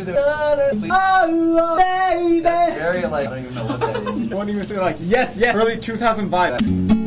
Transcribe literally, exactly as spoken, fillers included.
the oh, baby. Very like I don't even know what that is. I won't even say like yes, yes. Early two thousand vibes.